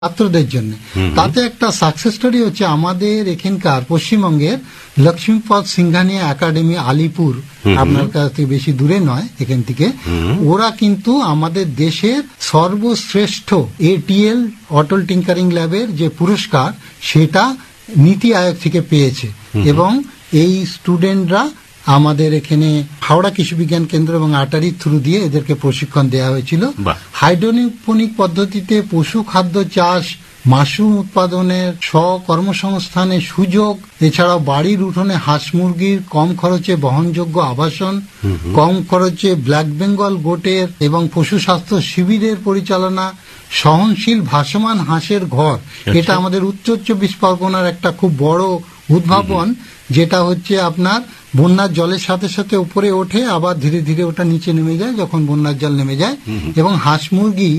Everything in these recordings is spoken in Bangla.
ছাত্রদের জন্য। তাতে একটা সাকসেস স্টোরি হচ্ছে আমাদের এখানকার পশ্চিমবঙ্গের লক্ষ্মীপদ সিংহানিয়া একাডেমি আলিপুর, আপনার কাছ থেকে বেশি দূরে নয় এখান থেকে। ওরা কিন্তু আমাদের দেশের সর্বশ্রেষ্ঠ এটিএল অটল টিঙ্কারিং ল্যাবের যে পুরস্কার সেটা নীতি আয়োগ থেকে পেয়েছে। এবং এই স্টুডেন্টরা আমাদের এখানে হাওড়া কৃষি বিজ্ঞান কেন্দ্র এবং আটারির থ্রু দিয়ে এদেরকে প্রশিক্ষণ দেওয়া হয়েছিল। হাইড্রোপনিক পদ্ধতিতে পশু খাদ্য চাষ, মাশরুম উৎপাদনের স্বকর্মসংস্থানের সুযোগ, এছাড়াও বাড়ির উঠোনে হাঁস মুরগির কম খরচে বহনযোগ্য আবাসন, কম খরচে ব্ল্যাক বেঙ্গল গোটের এবং পশু স্বাস্থ্য শিবিরের পরিচালনা, সহনশীল ভাসমান হাঁসের ঘর। এটা আমাদের উত্তর চব্বিশ পরগনার একটা খুব বড় উদ্ভাবন, যেটা হচ্ছে আপনার বন্যার জলের সাথে সাথে উপরে ওঠে, আবার ধীরে ধীরে ওটা নিচে নেমে যায় যখন বন্যার জল নেমে যায়, এবং হাঁস মুরগি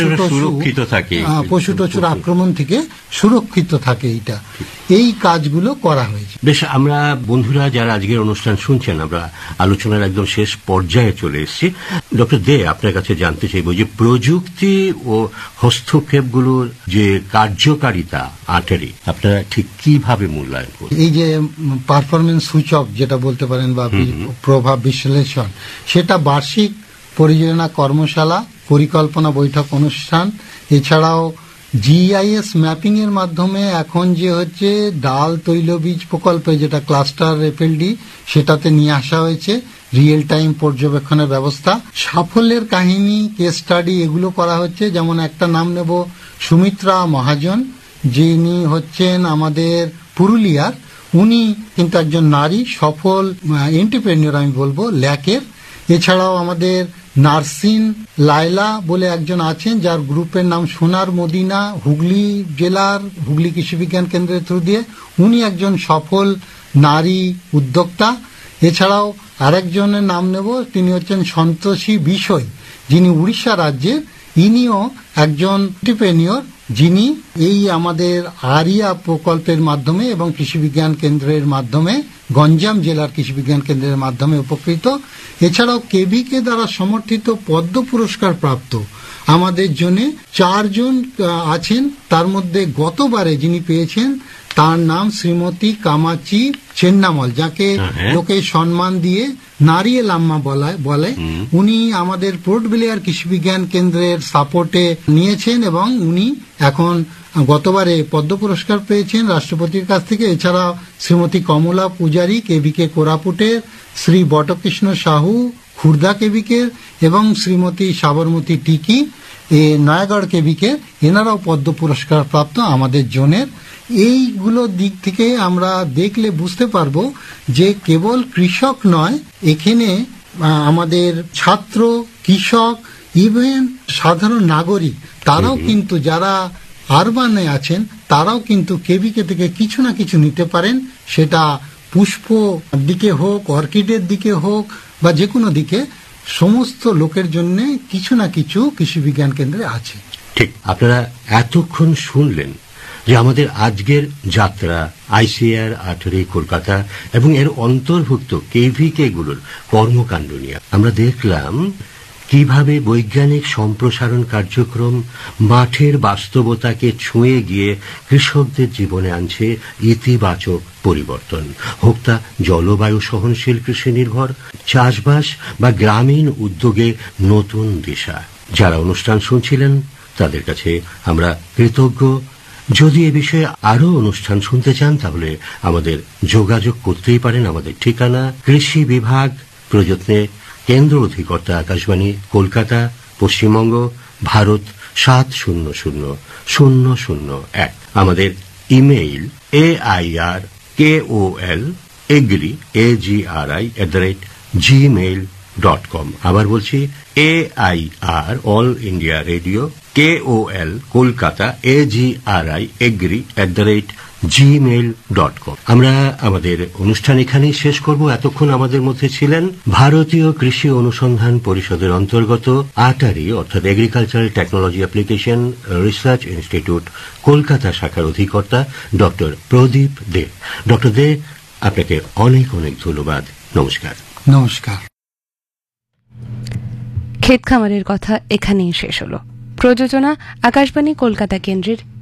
পশু টশুর আক্রমণ থেকে সুরক্ষিত থাকে। এই কাজগুলো করা হয়েছে। বেশ, আমরা বন্ধুরা যারা আজকের অনুষ্ঠান শুনছেন, আমরা আলোচনার একদম শেষ পর্যায়ে চলে এসেছি। ডক্টর দে, আপনার কাছে জানতে চাইব যে প্রযুক্তি ও হস্তক্ষেপগুলোর যে কার্যকারিতা আটারি আপনারা ঠিক কিভাবে মূল্যায়ন করেন? এই যে পারফরমেন্স সূচক যেটা বলতে পারেন বা প্রভাব বিশ্লেষণ, সেটা বার্ষিক পরিযোজনা কর্মশালা, পরিকল্পনা বৈঠক অনুষ্ঠান, এছাড়াও জিআইএস ম্যাপিং এর মাধ্যমে এখন যে হচ্ছে ডাল তৈলবীজ প্রকল্পে যেটা ক্লাস্টার এফএলডি, সেটাতে নিয়ে আসা হয়েছে রিয়েল টাইম পর্যবেক্ষণের ব্যবস্থা। সাফল্যের কাহিনী, কেস স্টাডি এগুলো করা হচ্ছে। যেমন একটা নাম নেব, সুমিত্রা মহাজন, যিনি হচ্ছেন আমাদের পুরুলিয়ার। উনি কিন্তু একজন নারী সফল এন্টারপ্রেনিয়র আমি বলবো ল্যাকের। এছাড়াও আমাদের নার্সিন লাইলা বলে একজন আছেন, যার গ্রুপের নাম সোনার মদিনা, হুগলি জেলার হুগলি কৃষি বিজ্ঞান কেন্দ্রের থ্রু দিয়ে। উনি একজন সফল নারী উদ্যোক্তা। এছাড়াও আরেকজনের নাম নেব, তিনি হচ্ছেন সন্তোষী বিষয়, যিনি উড়িষ্যা রাজ্যের। ইনিও একজন এন্টারপ্রেনিয়র, যিনি এই আমাদের আরিয়া প্রকল্পের মাধ্যমে এবং কৃষি বিজ্ঞান কেন্দ্রের মাধ্যমে, গঞ্জাম জেলার কৃষি বিজ্ঞান কেন্দ্রের মাধ্যমে উপকৃত। এছাড়াও কেভিকে দ্বারা সমর্থিত পদ্ম পুরস্কার প্রাপ্ত আমাদের জন্য 4 জন আছেন। তার মধ্যে গতবারে যিনি পেয়েছেন তার নাম শ্রীমতী কামাচি চেন্নামল, যাকে লোকে সম্মান দিয়ে নারিয়েল আম্মা বলে। উনি আমাদের পোর্ট ব্লেয়ার কৃষি বিজ্ঞান কেন্দ্রের সাপোর্টে নিয়েছেন এবং উনি এখন গতবারে পদ্ম পুরস্কার পেয়েছেন রাষ্ট্রপতির কাছ থেকে। এছাড়া শ্রীমতী কমলা পূজারী কেভিকে কোরাপুটের, শ্রী বটকৃষ্ণ সাহু খুর্দা কেভিকের এবং শ্রীমতী সাবরমতী টিকি নয়াগড় কেভিকে, এনারাও পদ্ম পুরস্কার প্রাপ্ত আমাদের জোনের। এইগুলো দিক থেকে আমরা দেখলে বুঝতে পারবো যে কেবল কৃষক নয়, এখানে আমাদের ছাত্র, কৃষক, ইভেন সাধারণ নাগরিক, তারাও কিন্তু যারা আরবানে আছেন তারাও কিন্তু কেভিকে থেকে কিছু না কিছু নিতে পারেন। সেটা পুষ্প দিকে হোক, অর্কিডের দিকে হোক, বা যে কোনো দিকে, সমস্ত লোকের জন্য কিছু না কিছু কৃষি বিজ্ঞান কেন্দ্রে আছে। ঠিক, আপনারা এতক্ষণ শুনলেন যে আমাদের আজকের যাত্রা আইসিআর আটারি কলকাতা এবং এর অন্তর্ভুক্ত কেভিকে গুলোর কর্মকাণ্ড নিয়ে। আমরা দেখলাম কিভাবে বৈজ্ঞানিক সম্প্রসারণ কার্যক্রম মাঠের বাস্তবতাকে ছুঁয়ে গিয়ে কৃষকদের জীবনে আনছে ইতিবাচক পরিবর্তন, হোক তা জলবায়ু সহনশীল কৃষি নির্ভর চাষবাস বা গ্রামীণ উদ্যোগে নতুন দিশা। যারা অনুষ্ঠান শুনছিলেন তাদের কাছে আমরা কৃতজ্ঞ। যদি এ বিষয়ে আরো অনুষ্ঠান শুনতে চান তাহলে আমাদের যোগাযোগ করতেই পারেন। আমাদের ঠিকানা কৃষি বিভাগ, প্রযত্নে কেন্দ্র অধিকর্তা আকাশবাণী কলকাতা, পশ্চিমবঙ্গ, ভারত 700001। আমাদের ইমেইল AIR@gmail.com। আবার বলছি AIR all India radio KOL Kolkata AGRI@gmail.com। আমরা আমাদের অনুষ্ঠান এখানেই শেষ করব। এতক্ষণ আমাদের মধ্যে ছিলেন ভারতীয় কৃষি অনুসন্ধান পরিষদের অন্তর্গত আটারি অর্থাৎ agricultural technology application research institute Kolkata শাখার অধিকর্তা ডক্টর প্রদীপ দে। ডক্টর দে, আপনাকে অনেক অনেক ধন্যবাদ। নমস্কার। নমস্কার। ক্ষেত খামারের কথা এখানেই শেষ হলো। প্রযোজনা আকাশবাণী কলকাতা কেন্দ্রের